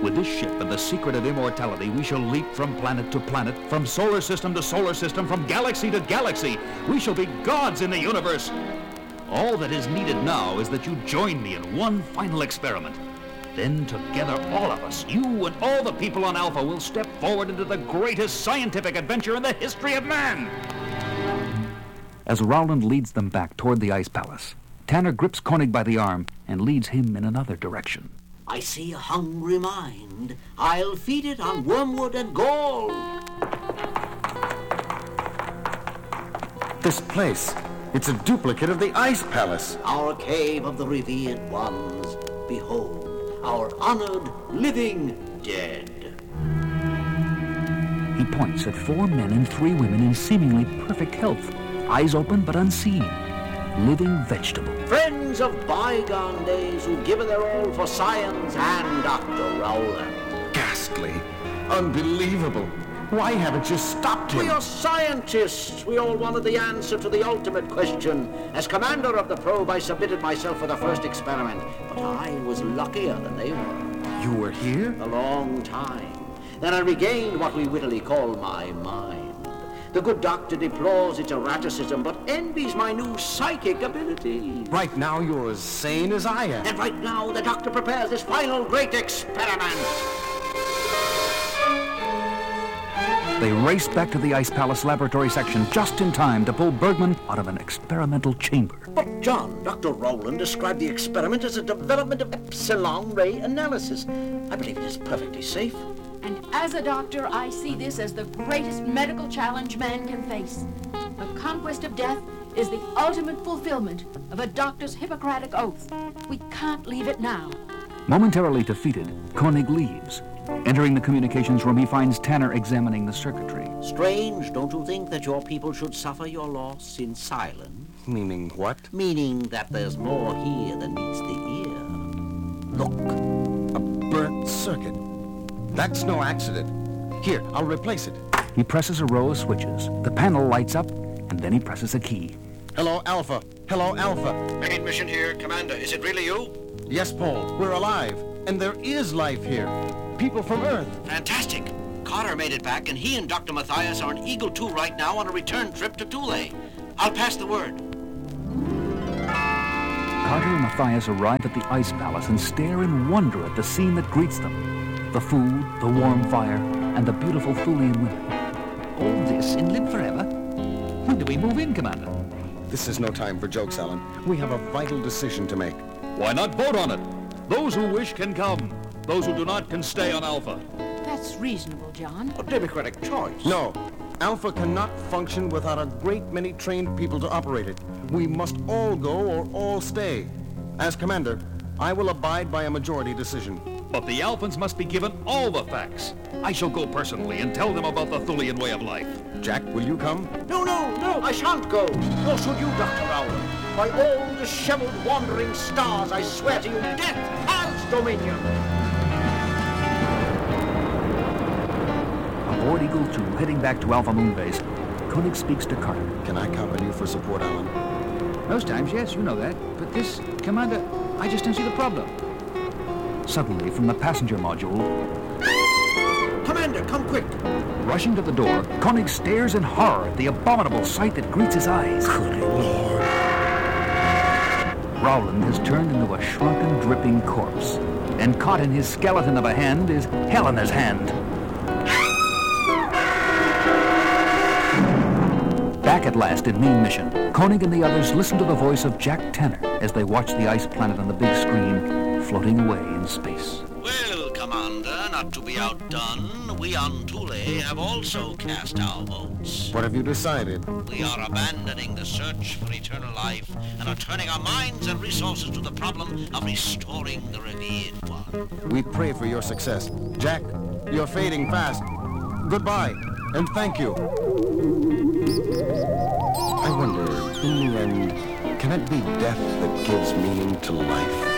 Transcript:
With this ship and the secret of immortality, we shall leap from planet to planet, from solar system to solar system, from galaxy to galaxy. We shall be gods in the universe. All that is needed now is that you join me in one final experiment. Then together, all of us, you and all the people on Alpha, will step forward into the greatest scientific adventure in the history of man. As Rowland leads them back toward the Ice Palace, Tanner grips Koenig by the arm and leads him in another direction. I see a hungry mind. I'll feed it on wormwood and gall. This place, it's a duplicate of the Ice Palace. Our cave of the revered ones. Behold, our honored living dead. He points at 4 men and 3 women in seemingly perfect health, eyes open but unseen, living vegetable. Friends of bygone days who've given their all for science and Dr. Rowland. Ghastly. Unbelievable. Why haven't you stopped him? We are scientists. We all wanted the answer to the ultimate question. As commander of the probe, I submitted myself for the first experiment, but I was luckier than they were. You were here? A long time. Then I regained what we wittily call my mind. The good doctor deplores its erraticism, but envies my new psychic abilities. Right now, you're as sane as I am. And right now, the doctor prepares this final great experiment. They race back to the Ice Palace laboratory section just in time to pull Bergman out of an experimental chamber. But John, Dr. Rowland described the experiment as a development of epsilon ray analysis. I believe it is perfectly safe. And as a doctor, I see this as the greatest medical challenge man can face. The conquest of death is the ultimate fulfillment of a doctor's Hippocratic oath. We can't leave it now. Momentarily defeated, Koenig leaves. Entering the communications room, he finds Tanner examining the circuitry. Strange, don't you think, that your people should suffer your loss in silence? Meaning what? Meaning that there's more here than meets the ear. Look. A burnt circuit. That's no accident. Here, I'll replace it. He presses a row of switches. The panel lights up, and then he presses a key. Hello, Alpha. Hello, Alpha. Main mission here, Commander. Is it really you? Yes, Paul. We're alive. And there is life here. People from Earth. Fantastic. Carter made it back, and he and Dr. Matthias are on Eagle 2 right now on a return trip to Thule. I'll pass the word. Carter and Matthias arrive at the Ice Palace and stare in wonder at the scene that greets them. The food, the warm fire, and the beautiful Thulean women. All this and live forever? When do we move in, Commander? This is no time for jokes, Alan. We have a vital decision to make. Why not vote on it? Those who wish can come. Those who do not can stay on Alpha. That's reasonable, John. A democratic choice. No. Alpha cannot function without a great many trained people to operate it. We must all go or all stay. As commander, I will abide by a majority decision. But the Alphans must be given all the facts. I shall go personally and tell them about the Thulean way of life. Jack, will you come? No, I shan't go. Nor should you, Dr. Rowland. By all the disheveled wandering stars, I swear to you, death has dominion. Aboard Eagle 2, heading back to Alpha Moon Base, Koenig speaks to Carter. Can I count on you for support, Alan? Most times, yes, you know that. But this, Commander, I just don't see the problem. Suddenly, from the passenger module... Commander, come quick. Rushing to the door, Koenig stares in horror at the abominable sight that greets his eyes. Good Lord. Rowland has turned into a shrunken, dripping corpse. And caught in his skeleton of a hand is Helena's hand. Back at last in main mission, Koenig and the others listen to the voice of Jack Tanner as they watch the ice planet on the big screen floating away in space. Well, Commander, not to be outdone, we on Thule have also cast our votes. What have you decided? We are abandoning the search for eternal life and are turning our minds and resources to the problem of restoring the revered one. We pray for your success. Jack, you're fading fast. Goodbye, and thank you. I wonder, in the end, can it be death that gives meaning to life?